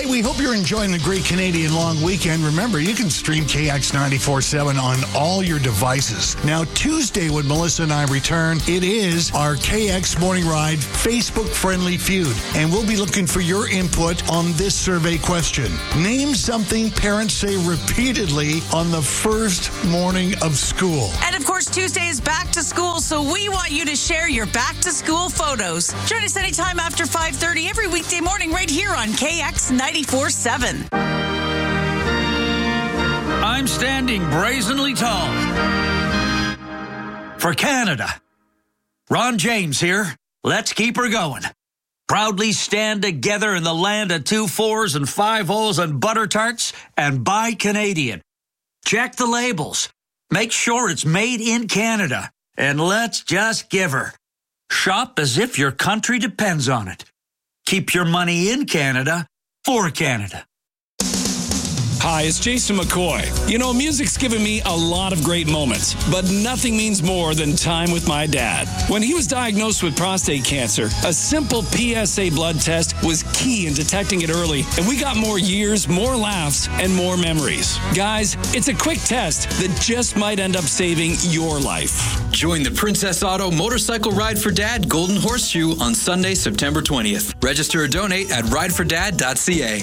we hope you're enjoying the great Canadian long weekend. Remember, you can stream KX 94.7 on all your devices. Now, Tuesday, when Melissa and I return, it is our KX Morning Ride Facebook-friendly feud. And we'll be looking for your input on this survey question. Name something parents say repeatedly on the first morning of school. And of course, Tuesday is back to school, so we want you to share your back to school photos. Join us anytime after 5:30 every weekday morning right here on KX 94.7. I'm standing brazenly tall for Canada. Ron James here. Let's keep her going. Proudly stand together in the land of 2 4s and 5 0s and butter tarts and buy Canadian. Check the labels. Make sure it's made in Canada. And let's just give her. Shop as if your country depends on it. Keep your money in Canada for Canada. Hi, it's Jason McCoy. You know, music's given me a lot of great moments, but nothing means more than time with my dad. When he was diagnosed with prostate cancer, a simple PSA blood test was key in detecting it early, and we got more years, more laughs, and more memories. Guys, it's a quick test that just might end up saving your life. Join the Princess Auto Motorcycle Ride for Dad Golden Horseshoe on Sunday, September 20th. Register or donate at ridefordad.ca.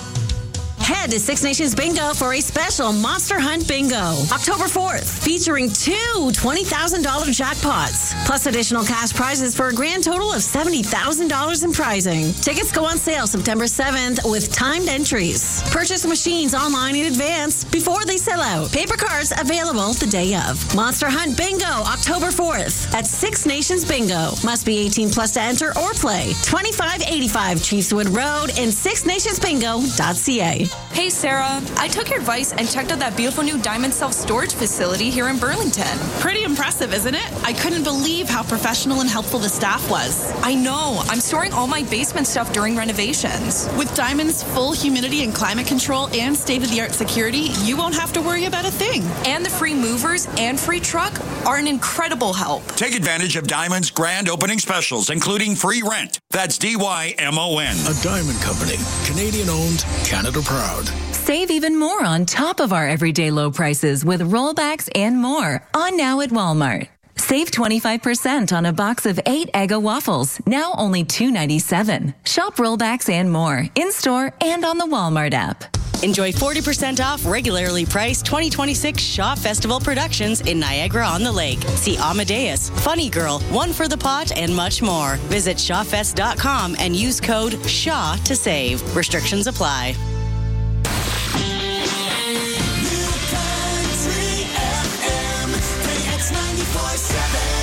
Head to Six Nations Bingo for a special Monster Hunt Bingo, October 4th, featuring 2 $20,000 jackpots, plus additional cash prizes for a grand total of $70,000 in prizing. Tickets go on sale September 7th with timed entries. Purchase machines online in advance before they sell out. Paper cards available the day of. Monster Hunt Bingo, October 4th at Six Nations Bingo. Must be 18 plus to enter or play. 2585 Chiefswood Road and sixnationsbingo.ca. Hey, Sarah. I took your advice and checked out that beautiful new Diamond Self-Storage facility here in Burlington. Pretty impressive, isn't it? I couldn't believe how professional and helpful the staff was. I know. I'm storing all my basement stuff during renovations. With Diamond's full humidity and climate control and state-of-the-art security, you won't have to worry about a thing. And the free movers and free truck are an incredible help. Take advantage of Diamond's grand opening specials, including free rent. That's DYMON. A Diamond Company. Canadian-owned, Canada proud. Save even more on top of our everyday low prices with rollbacks and more on now at Walmart. Save 25% on a box of 8 Eggo waffles, now only $2.97. Shop rollbacks and more in-store and on the Walmart app. Enjoy 40% off regularly priced 2026 Shaw Festival productions in Niagara-on-the-Lake. See Amadeus, Funny Girl, One for the Pot, and much more. Visit shawfest.com and use code SHAW to save. Restrictions apply. New Country FM, KX 94.7.